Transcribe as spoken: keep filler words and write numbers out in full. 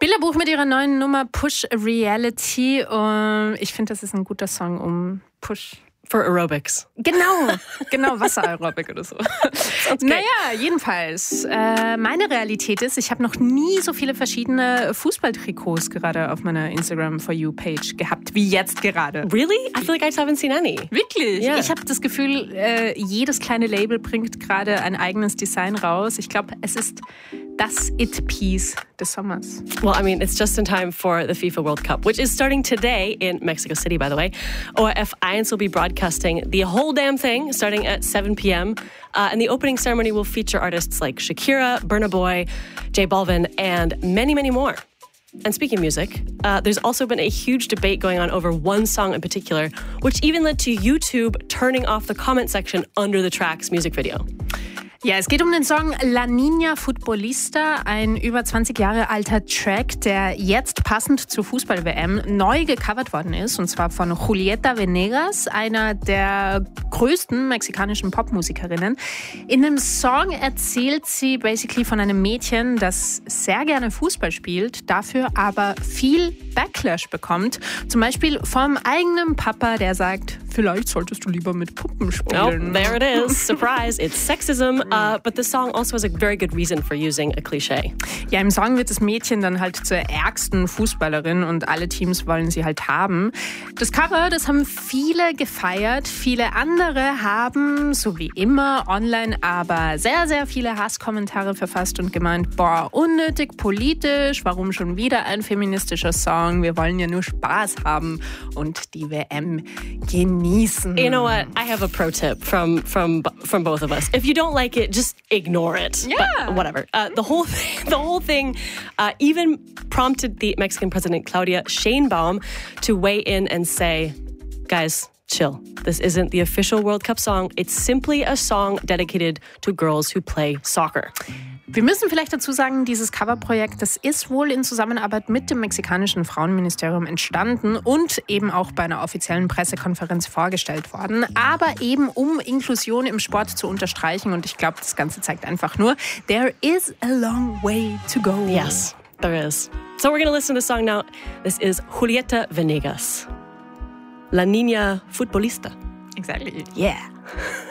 Bilderbuch mit ihrer neuen Nummer Push Reality. Und ich finde, das ist ein guter Song, um Push... For Aerobics. Genau, genau, Wasseraerobik oder so. Naja, jedenfalls, äh, meine Realität ist, ich habe noch nie so viele verschiedene Fußballtrikots gerade auf meiner Instagram For You Page gehabt, wie jetzt gerade. Really? I feel like I haven't seen any. Wirklich? Yeah. Ich habe das Gefühl, äh, jedes kleine Label bringt gerade ein eigenes Design raus. Ich glaube, es ist das It-Piece des Sommers. Well, I mean, it's just in time for the FIFA World Cup, which is starting today in Mexico City, by the way. O R F eins will be broadcasting the whole damn thing starting at seven p.m. Uh, and the opening ceremony will feature artists like Shakira, Burna Boy, J Balvin, and many, many more. And speaking of music, uh, there's also been a huge debate going on over one song in particular, which even led to YouTube turning off the comment section under the track's music video. Ja, es geht um den Song La Niña Futbolista, ein über zwanzig Jahre alter Track, der jetzt passend zur Fußball-W M neu gecovert worden ist, und zwar von Julieta Venegas, einer der größten mexikanischen Popmusikerinnen. In dem Song erzählt sie basically von einem Mädchen, das sehr gerne Fußball spielt, dafür aber viel Backlash bekommt. Zum Beispiel vom eigenen Papa, der sagt, vielleicht solltest du lieber mit Puppen spielen. Oh, there it is. Surprise. It's sexism. Uh, but the song also has a very good reason for using a cliché. Ja, im Song wird das Mädchen dann halt zur ärgsten Fußballerin und alle Teams wollen sie halt haben. Das Cover, das haben viele gefeiert. Viele andere haben, so wie immer, online aber sehr, sehr viele Hasskommentare verfasst und gemeint, boah, unnötig politisch, warum schon wieder ein feministischer Song? Wir wollen ja nur Spaß haben und die W M genießen. You know what? I have a pro tip from from from both of us. If you don't like it, just ignore it. Yeah. But whatever. Uh, the whole thing, the whole thing uh, even prompted the Mexican president Claudia Sheinbaum to weigh in and say, guys, chill. This isn't the official World Cup song. It's simply a song dedicated to girls who play soccer. Wir müssen vielleicht dazu sagen, dieses Coverprojekt, das ist wohl in Zusammenarbeit mit dem mexikanischen Frauenministerium entstanden und eben auch bei einer offiziellen Pressekonferenz vorgestellt worden. Aber eben um Inklusion im Sport zu unterstreichen. Und ich glaube, das Ganze zeigt einfach nur, there is a long way to go. Yes, there is. So we're going to listen to the song now. This is Julieta Venegas. La Niña Futbolista. Exactly. Yeah.